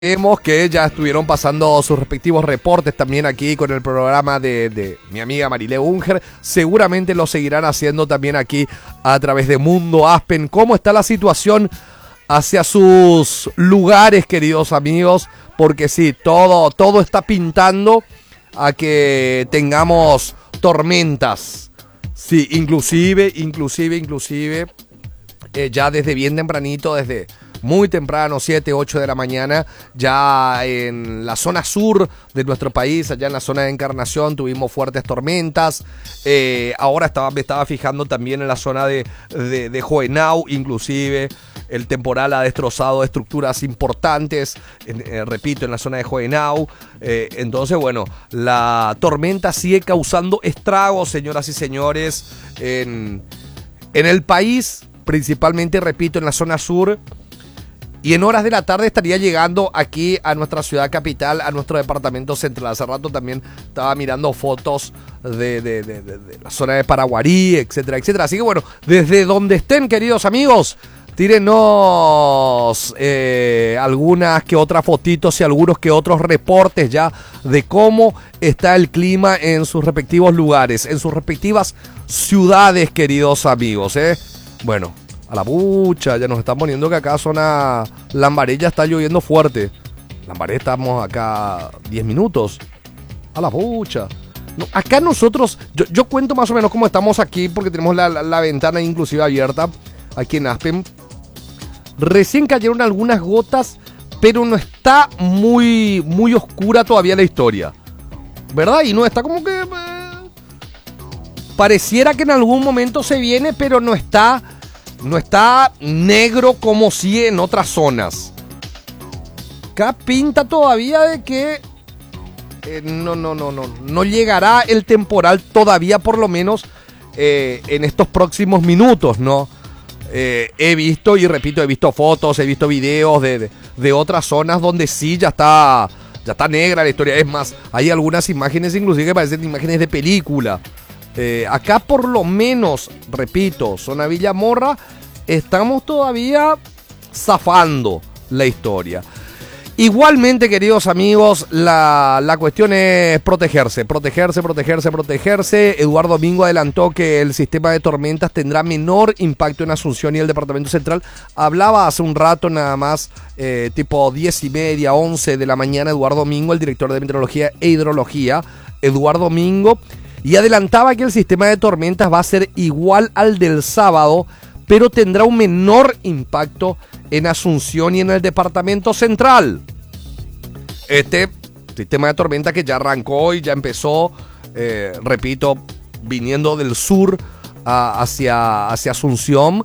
Vemos que ya estuvieron pasando sus respectivos reportes también aquí con el programa de mi amiga Marilé Unger. Seguramente lo seguirán haciendo también aquí a través de Mundo Aspen. ¿Cómo está la situación hacia sus lugares, queridos amigos? Porque sí, todo está pintando a que tengamos tormentas. Sí, inclusive, ya desde bien tempranito, desde muy temprano, 7, 8 de la mañana, ya en la zona sur de nuestro país, allá en la zona de Encarnación, tuvimos fuertes tormentas. Ahora me estaba fijando también en la zona de Juvenau, inclusive. El temporal ha destrozado estructuras importantes, repito, en la zona de Juvenau. Entonces, bueno, la tormenta sigue causando estragos, señoras y señores, en el país, principalmente, repito, en la zona sur. Y en horas de la tarde estaría llegando aquí a nuestra ciudad capital, a nuestro departamento central. Hace rato también estaba mirando fotos de la zona de Paraguarí, etcétera, etcétera. Así que bueno, desde donde estén, queridos amigos, tírenos algunas que otras fotitos y algunos que otros reportes ya de cómo está el clima en sus respectivos lugares, en sus respectivas ciudades, queridos amigos. Bueno, a la pucha, ya nos están poniendo que acá zona Lambaré ya está lloviendo fuerte. Lambaré estamos acá 10 minutos. A la pucha. No, acá nosotros, yo cuento más o menos cómo estamos aquí porque tenemos la ventana inclusive abierta aquí en Aspen. Recién cayeron algunas gotas, pero no está muy oscura todavía la historia, ¿verdad? Y no está como que... pareciera que en algún momento se viene, pero no está negro como si en otras zonas. Acá pinta todavía de que no llegará el temporal todavía, por lo menos en estos próximos minutos, ¿no? He visto, y repito, he visto fotos, he visto videos de otras zonas donde sí ya está negra la historia. Es más, hay algunas imágenes inclusive que parecen imágenes de película. Acá por lo menos, repito, zona Villamorra, estamos todavía zafando la historia. Igualmente, queridos amigos, la cuestión es protegerse. Eduardo Domingo adelantó que el sistema de tormentas tendrá menor impacto en Asunción y el departamento central. Hablaba hace un rato nada más, tipo 10:30, 11 de la mañana, Eduardo Domingo, el director de Meteorología e Hidrología, Eduardo Domingo, y adelantaba que el sistema de tormentas va a ser igual al del sábado, pero tendrá un menor impacto en Asunción y en el departamento central. Este sistema de tormenta que ya arrancó y ya empezó, repito, viniendo del sur hacia Asunción.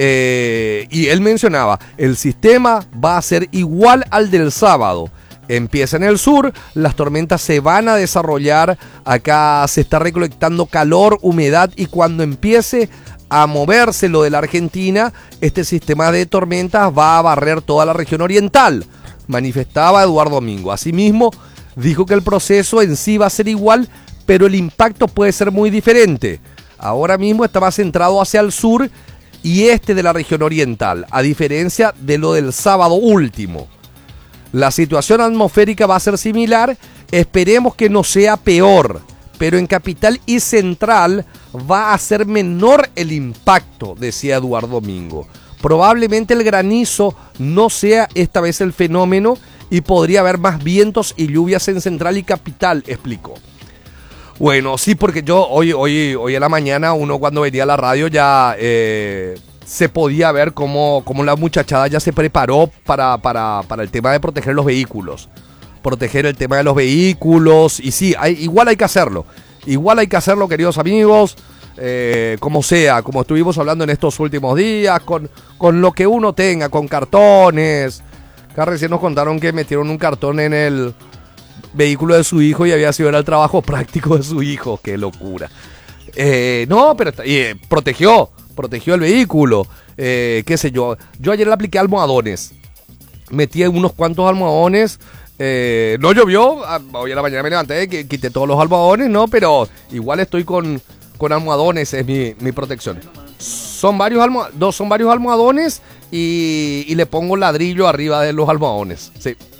Y él mencionaba, el sistema va a ser igual al del sábado. Empieza en el sur, las tormentas se van a desarrollar, acá se está recolectando calor, humedad, y cuando empiece a moverse lo de la Argentina, este sistema de tormentas va a barrer toda la región oriental, manifestaba Eduardo Domingo. Asimismo, dijo que el proceso en sí va a ser igual, pero el impacto puede ser muy diferente. Ahora mismo está más centrado hacia el sur y este de la región oriental, a diferencia de lo del sábado último. La situación atmosférica va a ser similar, esperemos que no sea peor, pero en capital y central va a ser menor el impacto, decía Eduardo Domingo. Probablemente el granizo no sea esta vez el fenómeno y podría haber más vientos y lluvias en central y capital, explicó. Bueno, sí, porque yo hoy a la mañana, uno cuando venía a la radio ya se podía ver cómo la muchachada ya se preparó para el tema de proteger los vehículos. Proteger el tema de los vehículos. Y sí, igual hay que hacerlo. Igual hay que hacerlo, queridos amigos. Como sea, como estuvimos hablando en estos últimos días, con lo que uno tenga, con cartones. Acá recién nos contaron que metieron un cartón en el vehículo de su hijo y había sido el trabajo práctico de su hijo. ¡Qué locura! No, pero protegió el vehículo. Qué sé yo. Yo ayer le apliqué almohadones. Metí unos cuantos almohadones. No llovió. Hoy a la mañana me levanté, quité todos los almohadones, ¿no? Pero igual estoy con almohadones, es mi protección. Son varios almohadones y le pongo ladrillo arriba de los almohadones. Sí.